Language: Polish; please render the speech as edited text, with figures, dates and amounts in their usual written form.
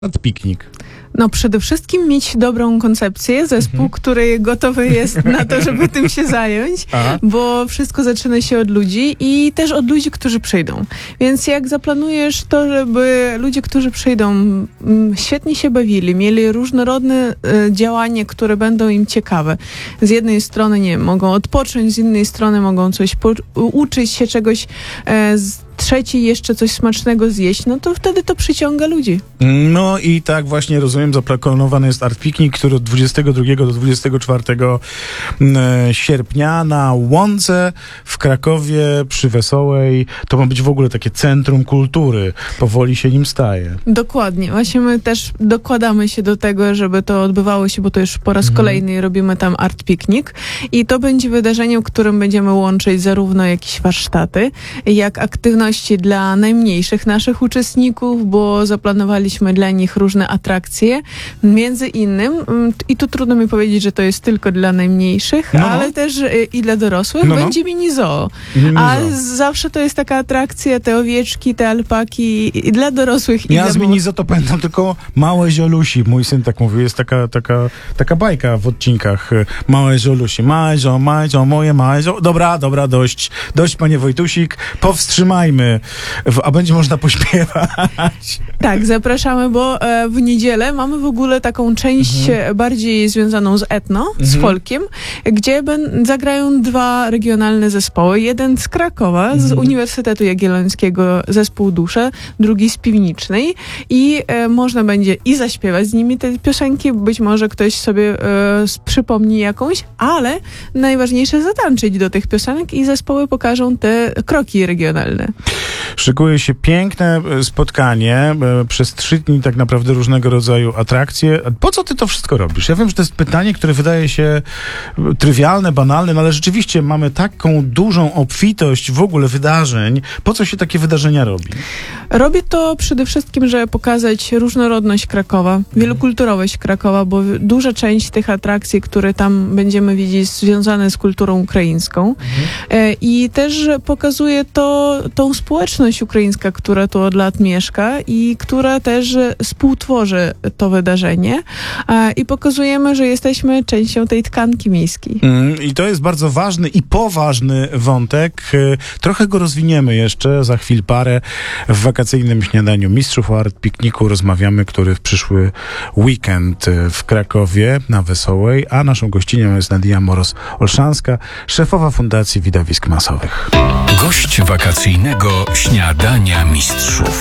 Piknik. No przede wszystkim mieć dobrą koncepcję, zespół, który gotowy jest na to, żeby tym się zająć, bo wszystko zaczyna się od ludzi i też od ludzi, którzy przyjdą. Więc jak zaplanujesz to, żeby ludzie, którzy przyjdą, świetnie się bawili, mieli różnorodne działania, które będą im ciekawe. Z jednej strony, nie wiem, mogą odpocząć, z innej strony mogą coś uczyć się czegoś, trzeci jeszcze coś smacznego zjeść, no to wtedy to przyciąga ludzi. No i tak właśnie rozumiem, zaplanowany jest Art Piknik, który od 22 do 24 sierpnia na Łące w Krakowie przy Wesołej. To ma być w ogóle takie centrum kultury. Powoli się nim staje. Dokładnie. Właśnie my też dokładamy się do tego, żeby to odbywało się, bo to już po raz kolejny robimy tam Art Piknik i to będzie wydarzenie, w którym będziemy łączyć zarówno jakieś warsztaty, jak aktywności dla najmniejszych naszych uczestników, bo zaplanowaliśmy dla nich różne atrakcje. Między innym, i tu trudno mi powiedzieć, że to jest tylko dla najmniejszych, ale też i dla dorosłych, będzie mini zoo. A zawsze to jest taka atrakcja, te owieczki, te alpaki i dla dorosłych. Ja z mini zoo to pamiętam tylko Małe Ziolusi. Mój syn tak mówił, jest taka bajka w odcinkach. Małe Ziolusi. Małe zio, moje małe zio. Dobra, dość, panie Wojtusik, powstrzymajmy. A będzie można pośpiewać. Tak, zapraszamy, bo w niedzielę mamy w ogóle taką część bardziej związaną z etno, z folkiem, gdzie zagrają dwa regionalne zespoły. Jeden z Krakowa, z Uniwersytetu Jagiellońskiego, zespół Dusze, drugi z Piwnicznej i można będzie i zaśpiewać z nimi te piosenki, być może ktoś sobie przypomni jakąś, ale najważniejsze zatańczyć do tych piosenek i zespoły pokażą te kroki regionalne. Szykuje się piękne spotkanie, przez 3 dni tak naprawdę różnego rodzaju atrakcje. Po co ty to wszystko robisz? Ja wiem, że to jest pytanie, które wydaje się trywialne, banalne, no ale rzeczywiście mamy taką dużą obfitość w ogóle wydarzeń. Po co się takie wydarzenia robi? Robię to przede wszystkim, żeby pokazać różnorodność Krakowa, wielokulturowość Krakowa, bo duża część tych atrakcji, które tam będziemy widzieć, związane z kulturą ukraińską. I też pokazuje tą społeczność ukraińska, która tu od lat mieszka i która też współtworzy to wydarzenie. I pokazujemy, że jesteśmy częścią tej tkanki miejskiej. I to jest bardzo ważny i poważny wątek. Trochę go rozwiniemy jeszcze za chwil parę. W wakacyjnym śniadaniu mistrzów o Art Pikniku rozmawiamy, który w przyszły weekend w Krakowie na Wesołej, a naszą gościnią jest Nadia Moroz-Olszańska, szefowa Fundacji Widowisk Masowych. Gość wakacyjnego śniadania mistrzów.